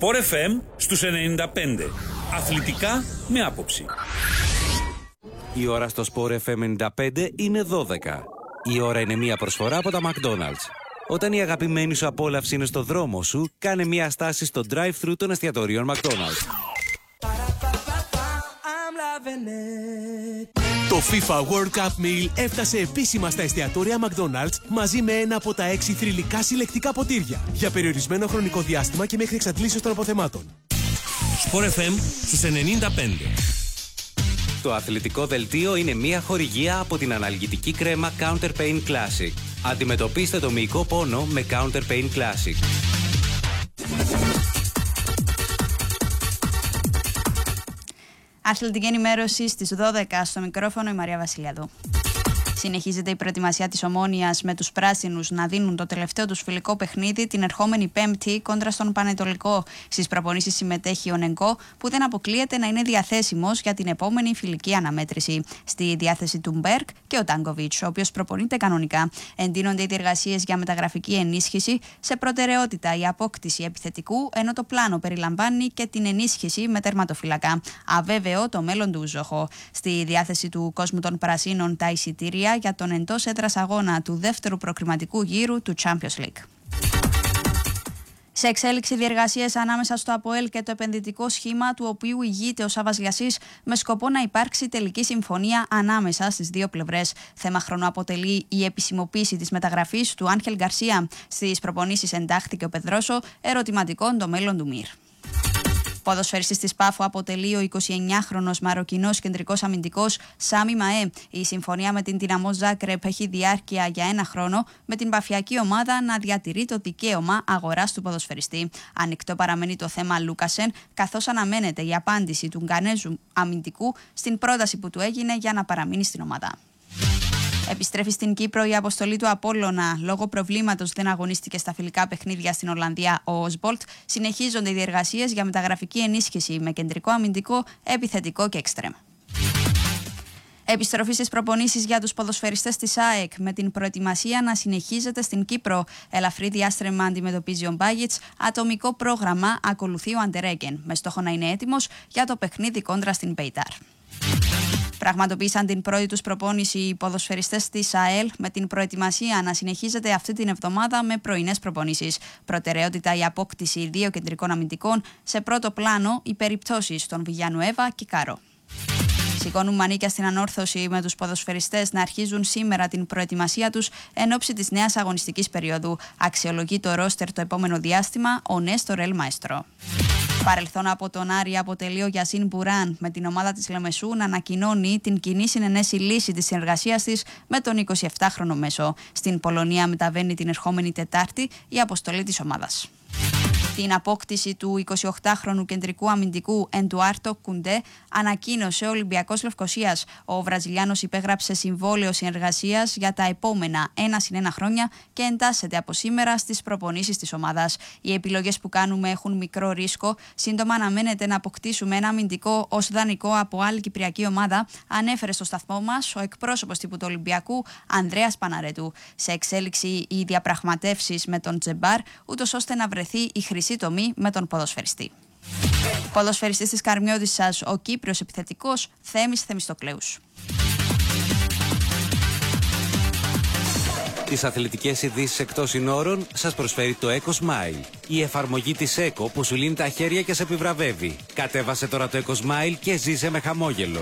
Sport FM στους 95. Αθλητικά με άποψη. Η ώρα στο Sport FM 95 είναι 12. Η ώρα είναι μία προσφορά από τα McDonald's. Όταν η αγαπημένη σου απόλαυση είναι στο δρόμο σου, κάνε μία στάση στο drive-thru των εστιατορίων McDonald's. Το FIFA World Cup Meal έφτασε επίσημα στα εστιατόρια McDonald's μαζί με ένα από τα 6 θρυλικά συλλεκτικά ποτήρια για περιορισμένο χρονικό διάστημα και μέχρι εξαντλήσεως των αποθεμάτων. Sport FM στους 95. Το αθλητικό δελτίο είναι μία χορηγία από την αναλγητική κρέμα Counter Pain Classic. Αντιμετωπίστε το μυϊκό πόνο με Counter Pain Classic. Αθλητική ενημέρωση στις 12 στο μικρόφωνο η Μαρία Βασιλιαδού. Συνεχίζεται η προετοιμασία της Ομόνοιας με τους πράσινους να δίνουν το τελευταίο τους φιλικό παιχνίδι την ερχόμενη Πέμπτη κόντρα στον Πανετολικό. Στις προπονήσεις συμμετέχει ο Νεγκό, που δεν αποκλείεται να είναι διαθέσιμος για την επόμενη φιλική αναμέτρηση. Στη διάθεση του Μπέρκ και ο Τάνκοβιτς, ο οποίος προπονείται κανονικά. Εντείνονται οι διεργασίες για μεταγραφική ενίσχυση, σε προτεραιότητα η απόκτηση επιθετικού, ενώ το πλάνο περιλαμβάνει και την ενίσχυση με τερματοφυλακά. Αβέβαιο το μέλλον του Ζοχό. Στη διάθεση του κόσμου των Πρασίνων τα εισιτήρια για τον εντός έδρας αγώνα του δεύτερου προκριματικού γύρου του Champions League. Σε εξέλιξη διεργασίες ανάμεσα στο ΑΠΟΕΛ και το επενδυτικό σχήμα του οποίου ηγείται ο Σάββας Λιασσής, με σκοπό να υπάρξει τελική συμφωνία ανάμεσα στις δύο πλευρές. Θέμα χρονού αποτελεί η επισημοποίηση της μεταγραφής του Άγχελ Γκαρσία. Στις προπονήσεις εντάχθηκε ο Πεδρόσο, ερωτηματικών το μέλλον του Μυρ. Ποδοσφαιριστής της Πάφο αποτελεί ο 29χρονος Μαροκινός κεντρικός αμυντικός Σάμι Μαέ. Η συμφωνία με την Δυναμό Ζάκρεπ έχει διάρκεια για 1 χρόνο, με την παφιακή ομάδα να διατηρεί το δικαίωμα αγοράς του ποδοσφαιριστή. Ανοιχτό παραμένει το θέμα Λούκασεν, καθώς αναμένεται η απάντηση του Γκανέζου αμυντικού στην πρόταση που του έγινε για να παραμείνει στην ομάδα. Επιστρέφει στην Κύπρο η αποστολή του Απόλλωνα. Λόγω προβλήματος δεν αγωνίστηκε στα φιλικά παιχνίδια στην Ολλανδία ο Όσμπολτ. Συνεχίζονται οι διεργασίες για μεταγραφική ενίσχυση με κεντρικό αμυντικό, επιθετικό και εξτρέμ. Επιστροφή στις προπονήσεις για τους ποδοσφαιριστές της ΑΕΚ, με την προετοιμασία να συνεχίζεται στην Κύπρο. Ελαφρύ διάστρεμα αντιμετωπίζει ο Μπάγιτς. Ατομικό πρόγραμμα ακολουθεί ο Αντερέγκεν, με στόχο να είναι έτοιμος για το παιχνίδι κόντρα στην Πεϊτάρ. Πραγματοποίησαν την πρώτη τους προπόνηση οι ποδοσφαιριστές της ΑΕΛ, με την προετοιμασία να συνεχίζεται αυτή την εβδομάδα με πρωινές προπονήσεις. Προτεραιότητα η απόκτηση 2 κεντρικών αμυντικών, σε πρώτο πλάνο οι περιπτώσεις των Βιγιανουέβα και Κάρο. Σηκώνουν μανίκια στην ανόρθωση, με τους ποδοσφαιριστές να αρχίζουν σήμερα την προετοιμασία τους εν ώψη της νέας αγωνιστικής περίοδου. Αξιολογεί το ρόστερ το επόμενο διάστημα ο Νέστορ Ελ Μαέστρο. Παρελθόν από τον Άρη αποτελεί ο Γιασίν Μπουράν, με την ομάδα της Λεμεσού να ανακοινώνει την κοινή συνενέση λύση της συνεργασίας της με τον 27χρονο μέσο. Στην Πολωνία μεταβαίνει την ερχόμενη Τετάρτη η αποστολή της ομάδας. Την απόκτηση του 28χρονου κεντρικού αμυντικού Εντουάρτο Κουντέ ανακοίνωσε ο Ολυμπιακός Λευκωσίας. Ο Βραζιλιάνος υπέγραψε συμβόλαιο συνεργασίας για τα επόμενα 1+1 χρόνια και εντάσσεται από σήμερα στις προπονήσεις της ομάδας. Οι επιλογές που κάνουμε έχουν μικρό ρίσκο. Σύντομα αναμένεται να αποκτήσουμε ένα αμυντικό ως δανεικό από άλλη κυπριακή ομάδα, ανέφερε στο σταθμό μας ο εκπρόσωπος τύπου του Ολυμπιακού Ανδρέας Παναρέτου. Σε εξέλιξη οι διαπραγματεύσεις με τον Τζεμπάρ, ούτως ώστε να βρεθεί η χρυσή τομή με τον ποδοσφαιριστή. Ποδοσφαιριστής της Καρμιώτισσας, ο Κύπριος επιθετικός Θέμης Θεμιστοκλέους. Τις αθλητικές ειδήσεις εκτός συνόρων σας προσφέρει το Eco Smile. Η εφαρμογή της Eco που σου λύνει τα χέρια και σε επιβραβεύει. Κατέβασε τώρα το Eco Smile και ζήσε με χαμόγελο.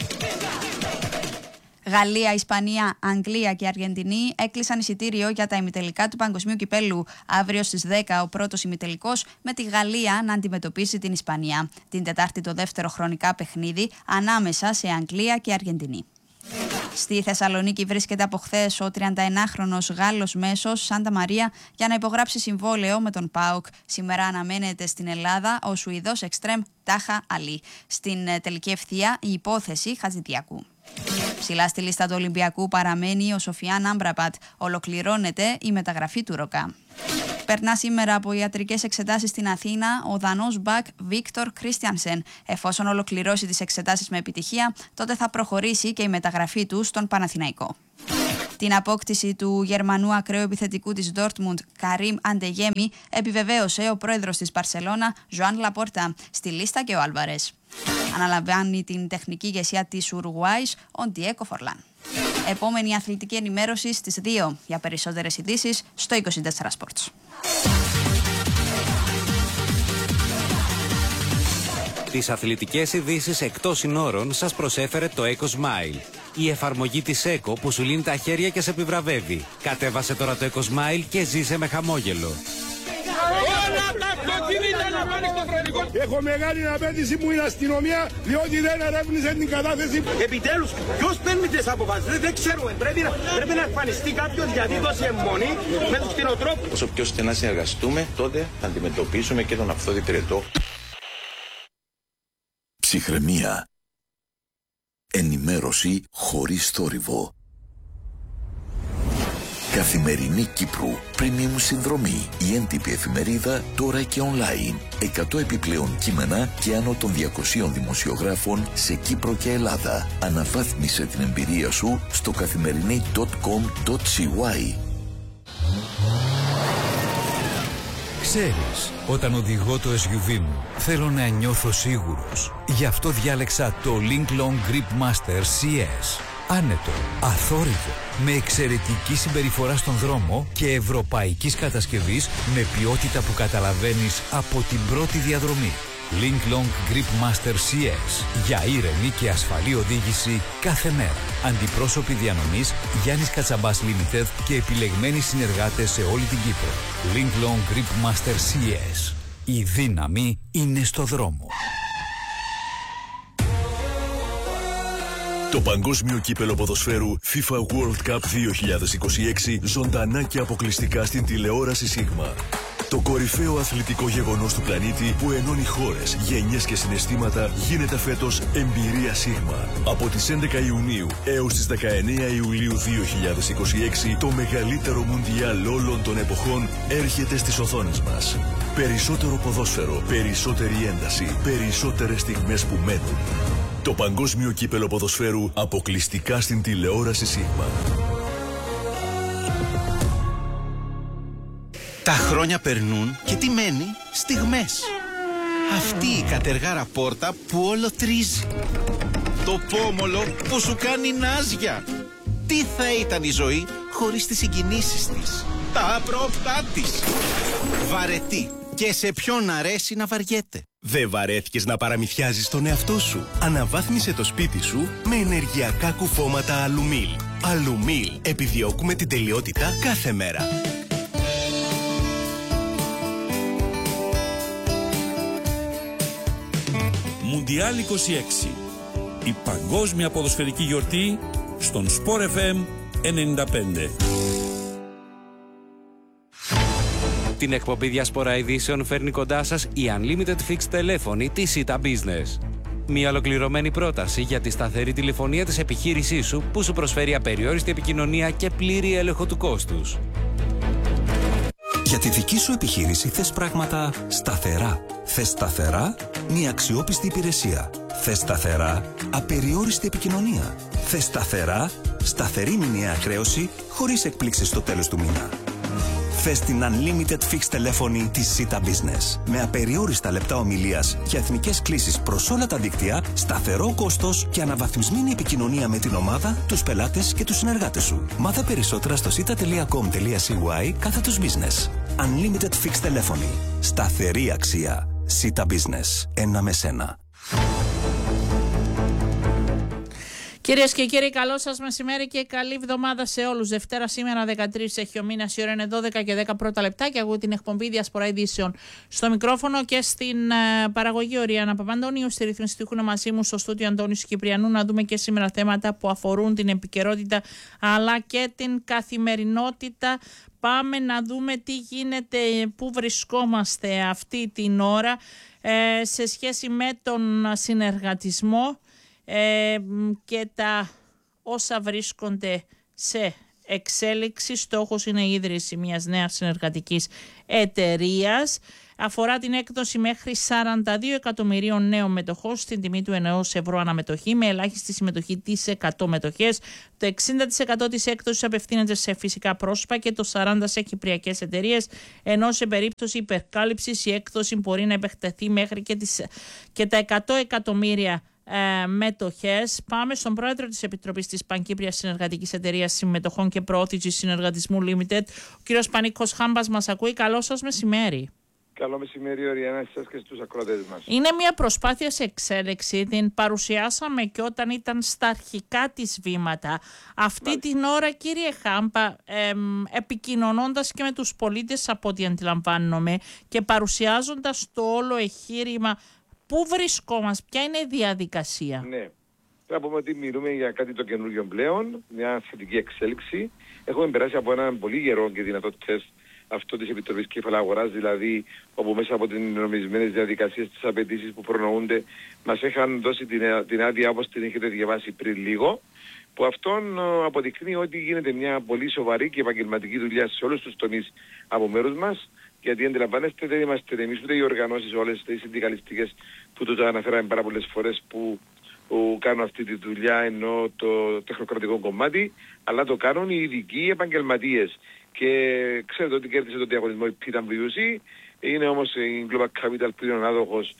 Γαλλία, Ισπανία, Αγγλία και Αργεντινή έκλεισαν εισιτήριο για τα ημιτελικά του Παγκοσμίου Κυπέλλου. Αύριο στις 10 ο πρώτος ημιτελικός, με τη Γαλλία να αντιμετωπίσει την Ισπανία. Την Τετάρτη το δεύτερο χρονικά παιχνίδι ανάμεσα σε Αγγλία και Αργεντινή. Στη Θεσσαλονίκη βρίσκεται από χθες ο 31χρονος Γάλλος μέσος Σάντα Μαρία για να υπογράψει συμβόλαιο με τον ΠΑΟΚ. Σήμερα αναμένεται στην Ελλάδα ο Σουηδός εξτρέμ Τάχα Αλή. Στην τελική ευθεία η υπόθεση Χατζηδιακού. Ψηλά στη λίστα του Ολυμπιακού παραμένει ο Σοφιάν Άμπραπατ. Ολοκληρώνεται η μεταγραφή του Ροκά. Περνά σήμερα από ιατρικές εξετάσεις στην Αθήνα ο Δανός μπακ Βίκτορ Κρίστιανσεν. Εφόσον ολοκληρώσει τις εξετάσεις με επιτυχία, τότε θα προχωρήσει και η μεταγραφή του στον Παναθηναϊκό. Την απόκτηση του Γερμανού ακραίου επιθετικού της Dortmund, Καρίμ Αντεγέμι, επιβεβαίωσε ο πρόεδρος της Μπαρσελόνα, Ζωάν Λαπόρτα, στη λίστα και ο Άλβαρες. Αναλαμβάνει την τεχνική ηγεσία της Ουρουγουάης, ο Ντιέκο Φορλάν. Επόμενη αθλητική ενημέρωση στις 2. Για περισσότερες ειδήσεις στο 24 Sports. Τις αθλητικές ειδήσεις εκτός συνόρων σας προσέφερε το Eco Smile. Η εφαρμογή της Eco που σου λύνει τα χέρια και σε επιβραβεύει. Κατέβασε τώρα το Eco Smile και ζήσε με χαμόγελο. Έχω μεγάλη απέτηση που είναι αστυνομία, διότι δεν ερεύνησε την κατάθεση. Επιτέλους, ποιος παίρνει τις αποφάσεις, δεν ξέρουμε. Πρέπει να εμφανιστεί κάποιος γιατί δώσει αιμονή με τους κτηνοτρόφους. Όσο πιο στενά συνεργαστούμε, τότε θα αντιμετωπίσουμε και τον αυθόδη τριετό. Ψυχραιμία. Ενημέρωση χωρίς θόρυβο. Καθημερινή Κύπρου. Premium συνδρομή. Η έντυπη εφημερίδα τώρα και online. 100 επιπλέον κείμενα και άνω των 200 δημοσιογράφων σε Κύπρο και Ελλάδα. Αναβάθμισε την εμπειρία σου στο καθημερινή.com.cy. Ξέρεις, όταν οδηγώ το SUV μου, θέλω να νιώθω σίγουρος. Γι' αυτό διάλεξα το Link Long Grip Master CS. Άνετο, αθόρυβο, με εξαιρετική συμπεριφορά στον δρόμο και ευρωπαϊκής κατασκευής με ποιότητα που καταλαβαίνεις από την πρώτη διαδρομή. Link Long Grip Master CS. Για ήρεμη και ασφαλή οδήγηση κάθε μέρα. Αντιπρόσωποι διανομής Γιάννης Κατσαμπάς Limited και επιλεγμένοι συνεργάτες σε όλη την Κύπρο. Link Long Grip Master CS. Η δύναμη είναι στο δρόμο. Το Παγκόσμιο Κύπελλο Ποδοσφαίρου FIFA World Cup 2026 ζωντανά και αποκλειστικά στην τηλεόραση Σίγμα. Το κορυφαίο αθλητικό γεγονός του πλανήτη που ενώνει χώρες, γενιές και συναισθήματα γίνεται φέτος εμπειρία Σίγμα. Από τις 11 Ιουνίου έως τις 19 Ιουλίου 2026 το μεγαλύτερο μουντιάλ όλων των εποχών έρχεται στις οθόνες μας. Περισσότερο ποδόσφαιρο, περισσότερη ένταση, περισσότερες στιγμές που μένουν. Το Παγκόσμιο Κύπελλο Ποδοσφαίρου αποκλειστικά στην τηλεόραση Σίγμα. Τα χρόνια περνούν και τι μένει? Στιγμές. Αυτή η κατεργάρα πόρτα που όλο τρίζει. Το πόμολο που σου κάνει νάζια. Τι θα ήταν η ζωή χωρίς τις συγκινήσεις της, τα άπροπτά της. Βαρετή. Και σε ποιον αρέσει να βαριέται. Δεν βαρέθηκες να παραμυθιάζεις τον εαυτό σου? Αναβάθμισε το σπίτι σου με ενεργειακά κουφώματα Αλουμίλ. Αλουμίλ. Επιδιώκουμε την τελειότητα κάθε μέρα. Μουντιάλ 26. Η παγκόσμια ποδοσφαιρική γιορτή στον Sport FM 95. Την εκπομπή Διασπορά Ειδήσεων φέρνει κοντά σας η Unlimited Fixed τηλέφωνη της Sita Business. Μια ολοκληρωμένη πρόταση για τη σταθερή τηλεφωνία της επιχείρησής σου που σου προσφέρει απεριόριστη επικοινωνία και πλήρη έλεγχο του κόστους. Για τη δική σου επιχείρηση θες πράγματα σταθερά. Θες σταθερά μια αξιόπιστη υπηρεσία. Θες σταθερά απεριόριστη επικοινωνία. Θες σταθερά σταθερή μηνιαία χρέωση χωρίς εκπλήξεις στο τέλος του μήνα. Θες την Unlimited Fixed τηλέφωνη της Sita Business. Με απεριόριστα λεπτά ομιλίας και εθνικές κλήσεις προς όλα τα δίκτυα, σταθερό κόστος και αναβαθμισμένη επικοινωνία με την ομάδα, τους πελάτες και τους συνεργάτες σου. Μάθε περισσότερα στο sita.com.cy/business. Unlimited Fixed τηλέφωνη. Σταθερή αξία. Sita Business. Ένα με σένα. Κυρίες και κύριοι, καλό σας μεσημέρι και καλή εβδομάδα σε όλους. Δευτέρα σήμερα 13 έχει ο μήνας, η ώρα είναι 12 και 10 πρώτα λεπτά και ακούω την εκπομπή Διασπορά Ειδήσεων στο μικρόφωνο και στην παραγωγή Οριάννα Παπαντώνιου. Στη ρύθμιση του ήχου μαζί μου στο στούντιο Αντώνης Κυπριανού να δούμε και σήμερα θέματα που αφορούν την επικαιρότητα αλλά και την καθημερινότητα. Πάμε να δούμε τι γίνεται, πού βρισκόμαστε αυτή την ώρα σε σχέση με τον συνεργατισμό και τα όσα βρίσκονται σε εξέλιξη. Στόχος είναι η ίδρυση μιας νέας συνεργατικής εταιρείας. Αφορά την έκδοση μέχρι 42 εκατομμυρίων νέων μετοχών στην τιμή του 1 ευρώ αναμετοχή, με ελάχιστη συμμετοχή τις 100 μετοχές. Το 60% της έκδοσης απευθύνεται σε φυσικά πρόσωπα και το 40% σε κυπριακές εταιρείες, ενώ σε περίπτωση υπερκάλυψης η έκδοση μπορεί να επεκταθεί μέχρι και τα 100 εκατομμύρια μετοχές. Πάμε στον πρόεδρο της Επιτροπής της Πανκύπριας Συνεργατικής Εταιρείας Συμμετοχών και Προώθησης Συνεργατισμού Limited, ο κύριος Πανίκος Χάμπας μας ακούει. Καλό σας μεσημέρι. Καλό μεσημέρι, Οριάννα, εσάς και στους ακροατές μας. Είναι μια προσπάθεια σε εξέλιξη. Την παρουσιάσαμε και όταν ήταν στα αρχικά της βήματα. Αυτή την ώρα, κύριε Χάμπα, επικοινωνώντας και με τους πολίτες από ό,τι αντιλαμβάνομαι και παρουσιάζοντας το όλο εγχείρημα, πού βρισκόμαστε, ποια είναι η διαδικασία? Ναι. Πρέπει να πούμε ότι μιλούμε για κάτι το καινούργιο πλέον, μια θετική εξέλιξη. Έχουμε περάσει από έναν πολύ καιρό και δυνατότητες αυτό της Επιτροπής Κεφαλαίου Αγοράς, δηλαδή όπου μέσα από τις νομισμένες διαδικασίες, τις απαιτήσεις που προνοούνται, μας είχαν δώσει την άδεια όπως την έχετε διαβάσει πριν λίγο, που αυτόν αποδεικνύει ότι γίνεται μια πολύ σοβαρή και επαγγελματική δουλειά σε όλους τους τομείς από μέρους μας, γιατί αντιλαμβάνεστε δεν είμαστε εμείς ούτε οι οργανώσεις όλες οι συνδικαλιστικές που το αναφέραμε πάρα πολλές φορές που κάνουν αυτή τη δουλειά ενώ το τεχνοκρατικό κομμάτι, αλλά το κάνουν οι ειδικοί επαγγελματίες. Και ξέρετε ότι κέρδισε τον διαγωνισμό η PwC, είναι όμως η Global Capital που είναι ο άδοχος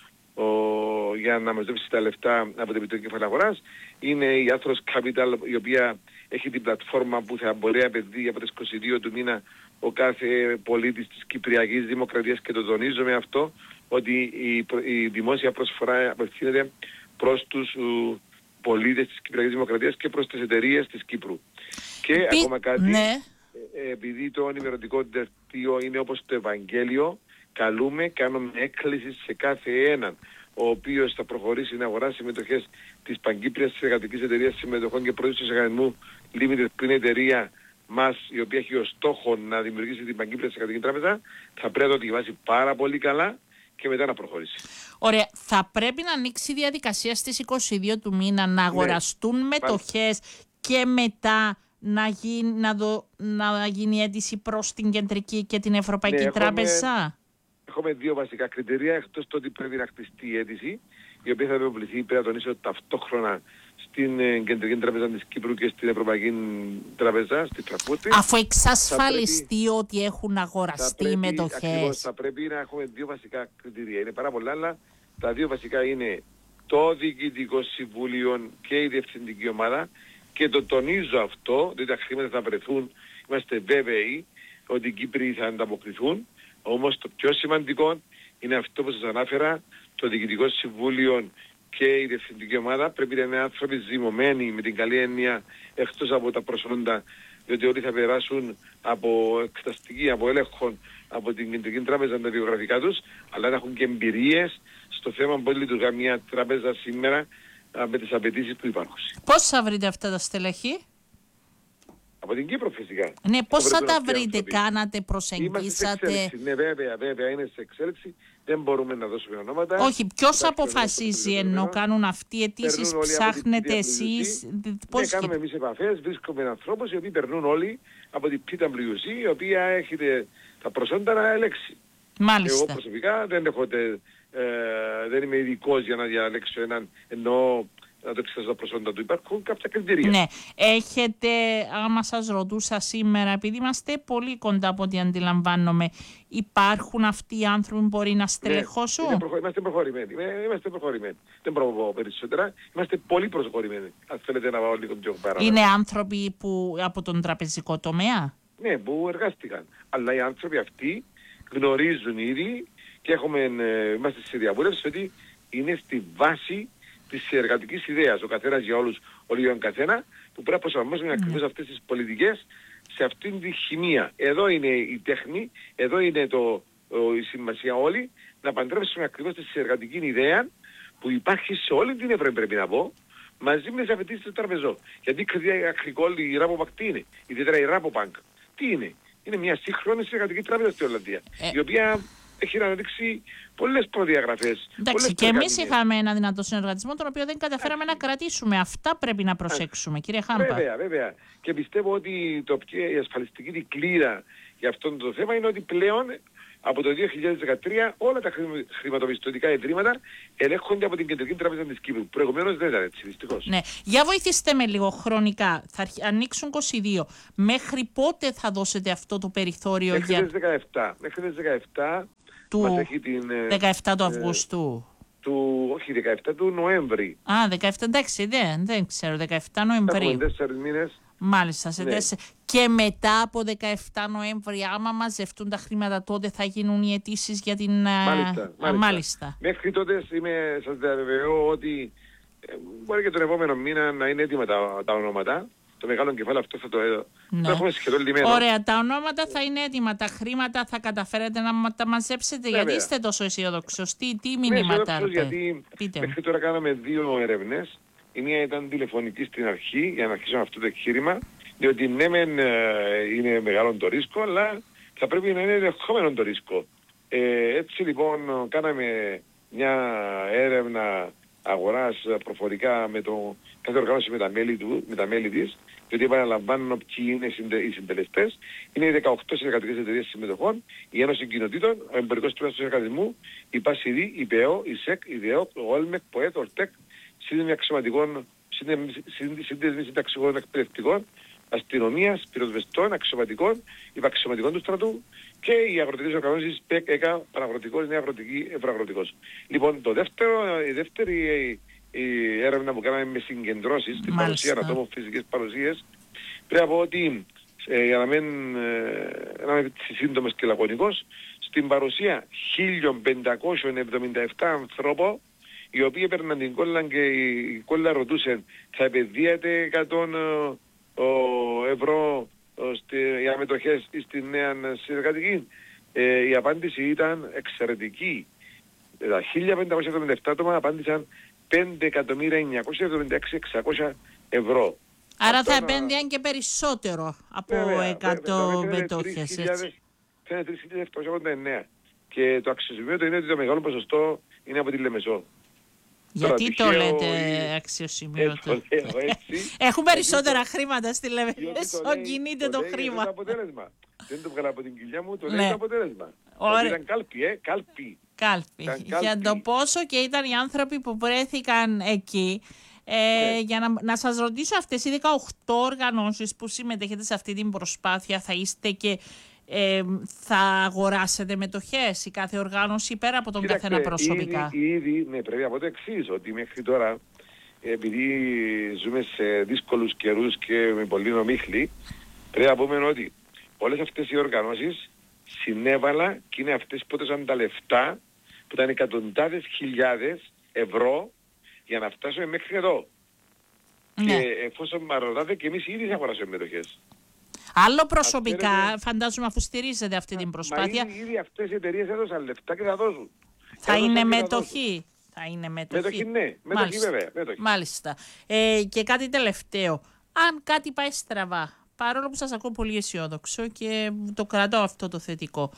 για να μαζέψει τα λεφτά από την Επιτροπή Κεφαλαίου Αγοράς. Είναι η Athros Capital, η οποία έχει την πλατφόρμα που θα μπορεί να επενδύει από τις 22 του μήνα ο κάθε πολίτης της Κυπριακής Δημοκρατίας, και το τονίζουμε αυτό, ότι η δημόσια προσφορά απευθύνεται προς τους πολίτες της Κυπριακής Δημοκρατίας και προς τις εταιρείες της Κύπρου. Και ακόμα κάτι, ναι. Επειδή το ενημερωτικό δελτίο είναι όπως το Ευαγγέλιο, κάνουμε έκκληση σε κάθε έναν ο οποίος θα προχωρήσει να αγοράσει συμμετοχές της Πανκύπριας Συνεργατικής Εταιρείας Συμμετοχών και Προώθησης Οργανισμού Limited, που είναι εταιρεία μας η οποία έχει ως στόχο να δημιουργήσει την Πανκύπρια Συνεργατική Τράπεζα, θα πρέπει να το διαβάσει πάρα πολύ καλά και μετά να προχωρήσει. Ωραία. Θα πρέπει να ανοίξει η διαδικασία στις 22 του μήνα να αγοραστούν μετοχές και μετά να γίνει αίτηση προς την Κεντρική και την Ευρωπαϊκή Τράπεζα. Έχουμε δύο βασικά κριτήρια, εκτός το ότι πρέπει να χτιστεί η αίτηση, η οποία θα επιβληθεί, πρέπει να τονίσω, ταυτόχρονα στην Κεντρική Τράπεζα της Κύπρου και στην Ευρωπαϊκή Τράπεζα, στη Φραγκφούρτη. Αφού εξασφαλιστεί ότι έχουν αγοραστεί μετοχές. Ακριβώς, θα πρέπει να έχουμε δύο βασικά κριτήρια. Είναι πάρα πολλά, αλλά τα δύο βασικά είναι το Διοικητικό Συμβούλιο και η Διευθυντική Ομάδα, και το τονίζω αυτό, διότι τα χρήματα θα βρεθούν, είμαστε βέβαιοι ότι οι Κύπροι θα ανταποκριθούν. Όμως το πιο σημαντικό είναι αυτό που σας ανάφερα, το Διοικητικό Συμβούλιο και η Διευθυντική Ομάδα πρέπει να είναι άνθρωποι ζυμωμένοι με την καλή έννοια, εκτός από τα προσόντα, διότι όλοι θα περάσουν από εξεταστική, από έλεγχο από την Κεντρική Τράπεζα τα βιογραφικά τους, αλλά να έχουν και εμπειρίες στο θέμα πώς λειτουργεί μια τράπεζα σήμερα με τις απαιτήσεις που υπάρχουν. Πώς θα βρείτε αυτά τα στελεχή? Από την Κύπρο φυσικά. Ναι, πώς θα τα βρείτε, κάνατε, προσεγγίσατε? Ναι, βέβαια είναι σε εξέλιξη. Δεν μπορούμε να δώσουμε ονόματα. Όχι, ποιος αποφασίζει ενώ κάνουν αυτοί οι αιτήσεις, ψάχνετε εσείς? Ναι, κάνουμε εμείς επαφές, βρίσκουμε ανθρώπους οι οποίοι περνούν όλοι από την PwC, η οποία έχετε τα προσόντα να ελέξει. Μάλιστα. Εγώ προσωπικά δεν είμαι ειδικός για να διαλέξω έναν, ενώ να το εξετάσω τα προσόντα του. Υπάρχουν κάποια κριτήρια. Ναι. Έχετε, άμα σας ρωτούσα σήμερα, επειδή είμαστε πολύ κοντά από ό,τι αντιλαμβάνομαι, υπάρχουν αυτοί οι άνθρωποι που μπορεί να στελεχώσουν? Ναι, είμαστε προχωρημένοι. Δεν μπορώ να πω περισσότερα. Είμαστε πολύ προχωρημένοι. Αν θέλετε να πάω λίγο πιο πέρα. Είναι άνθρωποι που από τον τραπεζικό τομέα? Ναι, που εργάστηκαν. Αλλά οι άνθρωποι αυτοί γνωρίζουν ήδη και είμαστε σε διαβούλευση ότι είναι στη βάση της εργατικής ιδέας. Ο καθένας για όλους, όλοι για τον καθένα, που πρέπει να προσαρμόσουμε ακριβώς αυτές τις πολιτικές σε αυτήν τη χημεία. Εδώ είναι η τέχνη, εδώ είναι η σημασία όλη, να παντρέψουμε ακριβώς τη εργατική ιδέα που υπάρχει σε όλη την Ευρώπη, πρέπει να πω, μαζί με τις απαιτήσεις του τραπεζών. Γιατί η Crédit Agricole, η Rabobank τι είναι, ιδιαίτερα η Rabobank, τι είναι? Είναι μια σύγχρονη εργατική τράπεζα στην Ολλανδία, η οποία έχει αναδείξει πολλές προδιαγραφές. Εντάξει, και εμείς είχαμε ένα δυνατό συνεργατισμό, τον οποίο δεν καταφέραμε να κρατήσουμε. Αυτά πρέπει να προσέξουμε, κύριε Χάμπα. Βέβαια. Και πιστεύω ότι η ασφαλιστική κλίδα για αυτό το θέμα είναι ότι πλέον Από το 2013 όλα τα χρηματοπιστωτικά ιδρύματα ελέγχονται από την Κεντρική Τράπεζα της Κύπρου. Προηγουμένως δεν ήταν έτσι, δυστυχώς. Ναι. Για βοηθήστε με λίγο χρονικά. Θα ανοίξουν 22. Μέχρι πότε θα δώσετε αυτό το περιθώριο μέχρι τις 17. Μέχρι τις 17 μας έχει την... 17 του Αυγούστου. Όχι, 17 του Νοέμβρη. 17, εντάξει, δεν ξέρω. 17 Νοεμβρίου. Έχουμε 4 μήνες. Μάλιστα, σε 4. Και μετά από 17 Νοέμβρη, άμα μαζευτούν τα χρήματα, τότε θα γίνουν οι αιτήσεις για την... Μάλιστα. Μέχρι τότε σας διαβεβαιώ ότι μπορεί και τον επόμενο μήνα να είναι έτοιμα τα ονόματα. Το μεγάλο κεφάλαιο αυτό θα το έχουμε σχεδόν λυμμένο. Ωραία, τα ονόματα θα είναι έτοιμα. Τα χρήματα θα καταφέρετε να τα μαζέψετε. Βέβαια. Γιατί είστε τόσο αισιοδόξος? Τι μήνυματα έρχεται? Γιατί μέχρι τώρα κάναμε 2 έρευνες. Η μία ήταν τηλεφωνική στην αρχή για να αρχίσουμε αυτό το εγχείρημα. Διότι ναι, είναι μεγάλο το ρίσκο, αλλά θα πρέπει να είναι ελεγχόμενο το ρίσκο. Έτσι λοιπόν κάναμε μια έρευνα αγοράς προφορικά με το κάθε οργάνωση με τα μέλη της, διότι επαναλαμβάνω ποιοι είναι οι συντελεστές. Είναι οι 18 συνεργατικές εταιρείες συμμετοχών, η Ένωση Κοινοτήτων, ο Εμπορικός Τμήμα του Συνεργατισμού, η ΠΑΣΙΔΗ, η ΠΕΟ, η ΣΕΚ, η ΔΕΟΚ, ο ΟΛΜΕΚ, ΠΟΕΤ, ο ΟΡΤΕΚ, σύνδεσμοι συνταξιών εκπαιδευτικών, αστυνομίας, πυροσβεστών, αξιωματικών, υπαξιωματικών του στρατού και οι αγροτικές οργανώσεις ΠΕΚ, ΕΚΑ, Παναγροτικός, Νέα Αγροτική, Ευρωαγροτικός. Λοιπόν, η δεύτερη έρευνα που κάναμε με συγκεντρώσεις στην παρουσία ατόμων φυσικές παρουσίες, πρέπει να πω ότι για να μην είμαι σύντομος και λακωνικός, στην παρουσία 1.577 ανθρώπων, οι οποίοι έπαιρναν την κόλλα και η κόλλα ρωτούσε θα επενδύεται 100 ευρώ για μετοχές στη νέα συνεργατική. Η απάντηση ήταν εξαιρετική. Τα 1.577 άτομα απάντησαν 5.976.600 ευρώ. Άρα θα επένδυαν και περισσότερο από 100 μετόχες. Θα είναι 3.789. Και το αξιοσημείωτο είναι ότι το μεγάλο ποσοστό είναι από τη Λεμεσό. Γιατί το λέτε αξιοσημείωτο? Έχουν περισσότερα χρήματα στη Λεμεσό, κινείται το χρήμα. Το αποτέλεσμα. Δεν το βγάλα από την κοιλιά μου, το λέει το αποτέλεσμα. Ήταν κάλπι, κάλπι. Για το πόσο και ήταν οι άνθρωποι που βρέθηκαν εκεί. Για να σας ρωτήσω, αυτές οι 18 οργανώσεις που συμμετέχετε σε αυτή την προσπάθεια, θα είστε και θα αγοράσετε μετοχές η κάθε οργάνωση πέρα από τον καθένα προσωπικά? Ήδη, ναι, πρέπει να πω το εξής, ότι μέχρι τώρα, επειδή ζούμε σε δύσκολους καιρούς και με πολύ νομίχλη, πρέπει να πούμε ότι όλες αυτές οι οργανώσεις συνέβαλα και είναι αυτές που έδωσαν τα λεφτά, που ήταν εκατοντάδες χιλιάδες ευρώ, για να φτάσουμε μέχρι εδώ. Ναι. Και εφόσον με ρωτάτε, και εμείς ήδη θα αγοράσουμε μετοχές. Άλλο προσωπικά, φαντάζομαι, αφού στηρίζετε αυτή την προσπάθεια. Μα ήδη αυτές οι εταιρείες έδωσαν λεφτά και θα δώσουν. Θα είναι μετοχή. Θα είναι μετοχή, ναι. Μετοχή βέβαια. Μετοχή. Μάλιστα. Και κάτι τελευταίο. Αν κάτι πάει στραβά, παρόλο που σας ακούω πολύ αισιόδοξο και το κρατώ αυτό το θετικό,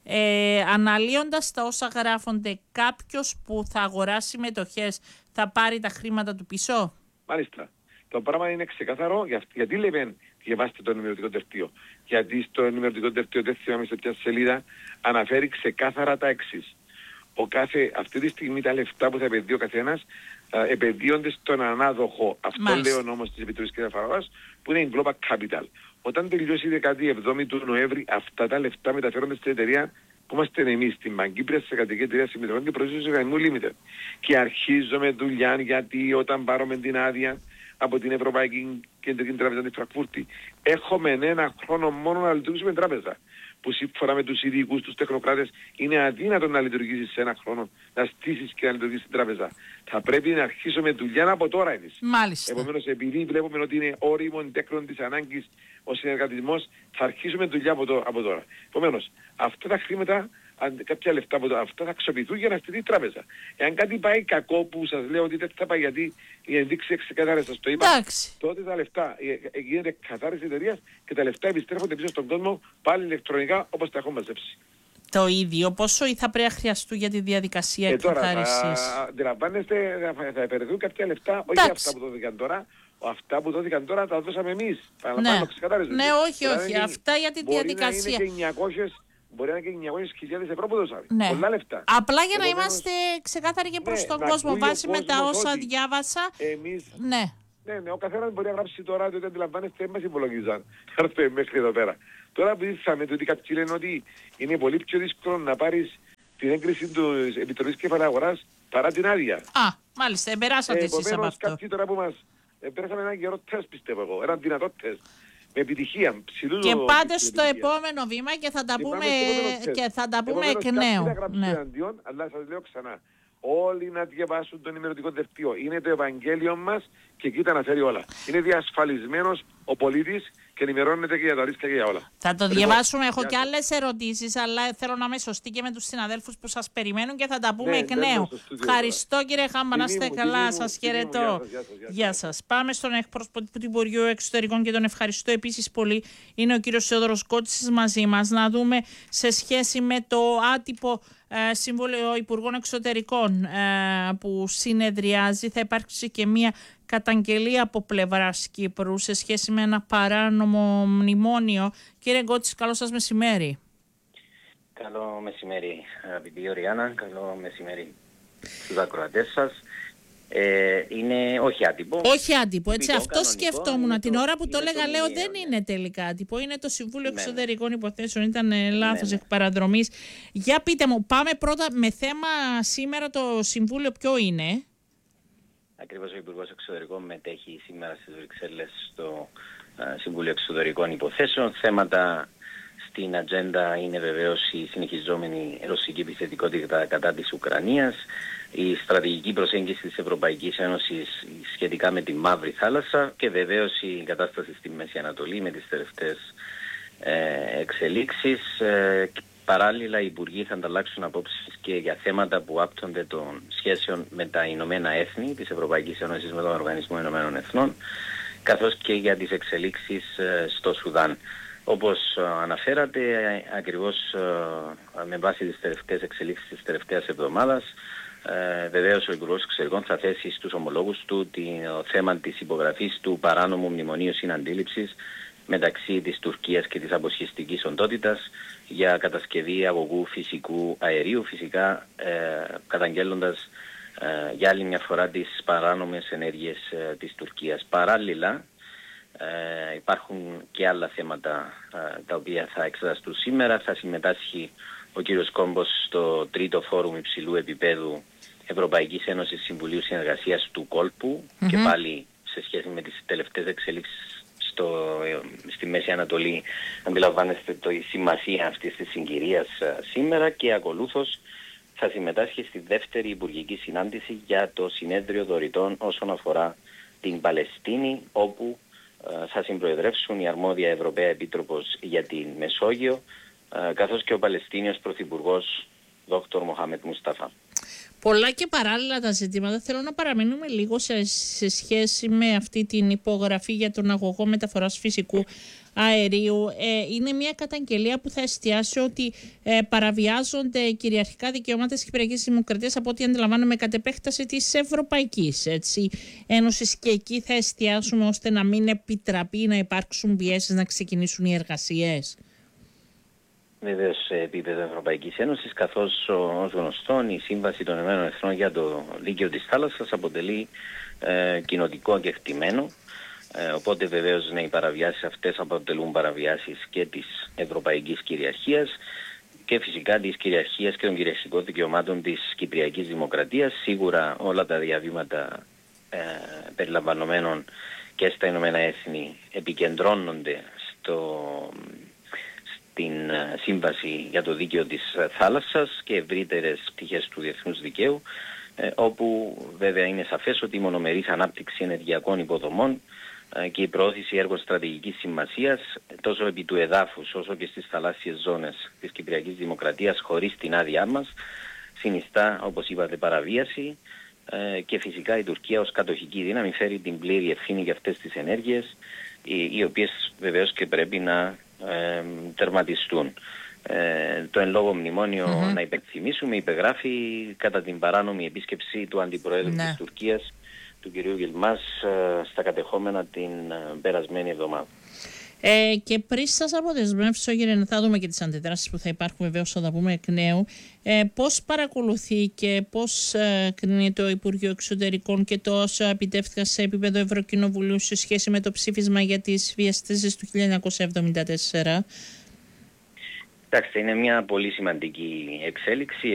αναλύοντας τα όσα γράφονται, κάποιος που θα αγοράσει μετοχές θα πάρει τα χρήματα του πίσω? Μάλιστα. Το πράγμα είναι ξεκάθαρο. Γιατί λέμε διαβάστε το ενημερωτικό δελτίο? Γιατί στο ενημερωτικό δελτίο, δεν θυμάμαι σε ποια σελίδα, αναφέρει ξεκάθαρα τα εξής. Αυτή τη στιγμή τα λεφτά που θα επενδύει ο καθένας επενδύονται στον ανάδοχο. Αυτό λέει ο νόμος της Επιτροπής κ. Φαραβάς, που είναι η Global Capital. Όταν τελειώσει η 17η του Νοέμβρη, αυτά τα λεφτά μεταφέρονται στην εταιρεία που είμαστε εμείς, στην Μαγκύπρια, σε κατοικία εταιρεία συμμετοχών και προσθέσεις του Οργανισμού Limited. Και αρχίζουμε δουλειά, γιατί όταν πάρουμε την άδεια από την Ευρωπαϊκή Κεντρική Τράπεζα της Φραγκφούρτη, έχουμε 1 χρόνο μόνο να λειτουργήσουμε τράπεζα. Που σύμφωνα με τους ειδικούς, τους τεχνοκράτες, είναι αδύνατο να λειτουργήσεις σε 1 χρόνο, να στήσεις και να λειτουργήσεις την τράπεζα. Θα πρέπει να αρχίσουμε δουλειά από τώρα εμείς. Μάλιστα. Επομένως, επειδή βλέπουμε ότι είναι όριμον τέκνον της ανάγκης ο συνεργατισμός, θα αρχίσουμε δουλειά από τώρα. Επομένως, αυτά τα χρήματα, κάποια λεφτά από αυτά θα αξιοποιηθούν για να στηθεί η τράπεζα. Εάν κάτι πάει κακό, που σας λέω ότι δεν θα πάει, γιατί η ενδείξη ξεκάθαρα σας το είπα, τότε τα λεφτά γίνεται καθάριση εταιρείας και τα λεφτά επιστρέφονται πίσω στον κόσμο πάλι ηλεκτρονικά όπως τα έχουμε μαζέψει. Το ίδιο, πόσο θα πρέπει να χρειαστούν για τη διαδικασία εκκαθάρισης? Τώρα, αντιλαμβάνεστε, θα επενδυθούν κάποια λεφτά, όχι αυτά που δόθηκαν τώρα. Αυτά που δόθηκαν τώρα τα δώσαμε εμείς. Ναι, όχι, αυτά για τη διαδικασία. Μπορεί να είναι και μπορεί να είναι και 900.000 ευρώ που δώσαμε. Ναι. Πολλά λεφτά. Απλά για να είμαστε ξεκάθαροι και προς τον κόσμο, βάσει με τα όσα διάβασα. Ναι, ο καθένας μπορεί να γράψει τώρα ότι αντιλαμβάνεστε δεν μας υπολογίζαν. Έρθουμε μέχρι εδώ πέρα. Τώρα που ήρθαμε, ότι κάποιοι λένε ότι είναι πολύ πιο δύσκολο να πάρεις την έγκριση της Επιτροπής Κεφαλαίου Αγοράς παρά την άδεια. Μάλιστα, περάσατε εσείς από αυτό. Κάποιοι τώρα που μας πέρασαμε ένα καιρό τεστ, πιστεύω εγώ, έναν δυνατό τεστ. Με επιτυχία. Και πάτε στο επόμενο βήμα και θα τα πούμε εκ νέου. Αλλά σας λέω ξανά, όλοι να διαβάσουν το ενημερωτικό δελτίο. Είναι το Ευαγγέλιο μας και εκεί τα αναφέρει όλα. Είναι διασφαλισμένος ο πολίτης και ενημερώνεται και για τα ρίσκα και για όλα. Θα το διαβάσουμε. Έχω και άλλες ερωτήσεις, αλλά θέλω να είμαι σωστή και με τους συναδέλφους που σας περιμένουν και θα τα πούμε εκ νέου. Ευχαριστώ κύριε Χάμπα, να είστε καλά. Σας χαιρετώ. Γεια σας. Πάμε στον εκπρόσωπο του Υπουργείου Εξωτερικών και τον ευχαριστώ επίσης πολύ. Είναι ο κύριος Θεόδωρος Κότσης μαζί μας. Να δούμε σε σχέση με το άτυπο Συμβούλιο Υπουργών Εξωτερικών που συνεδριάζει. Θα υπάρξει και μία καταγγελία από πλευράς Κύπρου σε σχέση με ένα παράνομο μνημόνιο. Κύριε Γκότσης, καλό σας μεσημέρι. Καλό μεσημέρι αγαπητή Οριάννα, καλό μεσημέρι στους ακροατές σας. Είναι όχι άτυπο. Όχι άτυπο, έτσι. Αυτό σκεφτόμουν την ώρα που το έλεγα. Λέω δεν είναι τελικά άτυπο. Είναι το Συμβούλιο Εξωτερικών Υποθέσεων. Ήταν λάθος εκ παραδρομής. Για πείτε μου, πάμε πρώτα με θέμα σήμερα το Συμβούλιο. Ποιο είναι? Ακριβώς ο Υπουργός Εξωτερικών μετέχει σήμερα στις Βρυξέλλες στο Συμβούλιο Εξωτερικών Υποθέσεων. Θέματα στην ατζέντα είναι βεβαίως η συνεχιζόμενη ρωσική επιθετικότητα κατά της Ουκρανίας, η στρατηγική προσέγγιση της Ευρωπαϊκής Ένωσης σχετικά με τη Μαύρη Θάλασσα και βεβαίως η κατάσταση στη Μέση Ανατολή με τις τελευταίες εξελίξεις. Παράλληλα, οι Υπουργοί θα ανταλλάξουν απόψεις και για θέματα που άπτονται των σχέσεων με τα Ηνωμένα Έθνη, της Ευρωπαϊκής Ένωσης με τον Οργανισμό Ηνωμένων Εθνών, καθώς και για τις εξελίξεις στο Σουδάν. Όπως αναφέρατε, ακριβώς με βάση τις τελευταίες εξελίξεις της τελευταίας εβδομάδας, βεβαίως ο Υπουργός Εξωτερικών θα θέσει στους ομολόγους του το θέμα της υπογραφής του παράνομου μνημονίου συναντήληψης μεταξύ της Τουρκίας και της αποσχιστικής οντότητας για κατασκευή αγωγού φυσικού αερίου, φυσικά καταγγέλλοντας για άλλη μια φορά τις παράνομες ενέργειες της Τουρκίας. Παράλληλα, υπάρχουν και άλλα θέματα τα οποία θα εξεταστούν σήμερα. Θα συμμετάσχει ο κύριος Κόμπος στο τρίτο φόρουμ υψηλού επίπεδου Ευρωπαϊκής Ένωσης Συμβουλίου Συνεργασίας του Κόλπου και πάλι σε σχέση με τις τελευταίες εξελίξεις στη Μέση Ανατολή. Αντιλαμβάνεστε η σημασία αυτής της συγκυρίας σήμερα και ακολούθως θα συμμετάσχει στη δεύτερη υπουργική συνάντηση για το συνέδριο δωρητών όσον αφορά την Παλαιστίνη, όπου θα συμπροεδρεύσουν η αρμόδια Ευρωπαία Επίτροπος για την Μεσόγειο καθώς και ο Παλαιστίνιος Πρωθυπουργός Δ. Μοχάμετ Μουσταφά. Πολλά και παράλληλα τα ζητήματα. Θέλω να παραμείνουμε λίγο σε σχέση με αυτή την υπογραφή για τον αγωγό μεταφοράς φυσικού αερίου. Είναι μια καταγγελία που θα εστιάσει ότι παραβιάζονται κυριαρχικά δικαιώματα της Κυπριακής Δημοκρατίας, από ό,τι αντιλαμβάνομαι, κατ' επέκταση της Ευρωπαϊκής Ένωσης, και εκεί θα εστιάσουμε ώστε να μην επιτραπεί να υπάρξουν πιέσεις να ξεκινήσουν οι εργασίες. Βεβαίως σε επίπεδο Ευρωπαϊκής Ένωσης, καθώς ως γνωστόν η Σύμβαση των Ηνωμένων Εθνών για το Δίκαιο της Θάλασσας αποτελεί κοινοτικό κεκτημένο, οπότε βεβαίως οι παραβιάσεις αυτές αποτελούν παραβιάσεις και της ευρωπαϊκής κυριαρχίας και φυσικά της κυριαρχίας και των κυριαρχικών δικαιωμάτων της Κυπριακής Δημοκρατίας. Σίγουρα όλα τα διαβήματα περιλαμβανομένων και στα Ηνωμένα Έθνη επικεντρώνονται την Σύμβαση για το Δίκαιο της Θάλασσας και ευρύτερες πτυχές του διεθνούς δικαίου, όπου βέβαια είναι σαφές ότι η μονομερής ανάπτυξη ενεργειακών υποδομών και η προώθηση έργων στρατηγικής σημασίας τόσο επί του εδάφους όσο και στις θαλάσσιες ζώνες της Κυπριακής Δημοκρατίας χωρίς την άδειά μας συνιστά, όπως είπατε, παραβίαση και φυσικά η Τουρκία ως κατοχική δύναμη φέρει την πλήρη ευθύνη για αυτές τις ενέργειες, οι οποίες βεβαίως και πρέπει να τερματιστούν. Το εν λόγω μνημόνιο, να υπενθυμίσουμε, υπεγράφει κατά την παράνομη επίσκεψη του Αντιπροέδρου της Τουρκίας, του κ. Γιλμάς, στα κατεχόμενα την περασμένη εβδομάδα. Και πριν σας αποδεσμεύσω, κύριε, θα δούμε και τις αντιδράσεις που θα υπάρχουν, βεβαίως θα τα πούμε εκ νέου. Πώς παρακολουθεί και πώς κρίνει το Υπουργείο Εξωτερικών και το όσα επιτεύχθηκαν σε επίπεδο Ευρωκοινοβουλίου σε σχέση με το ψήφισμα για τις βίες θέσεις του 1974? Εντάξει, είναι μια πολύ σημαντική εξέλιξη.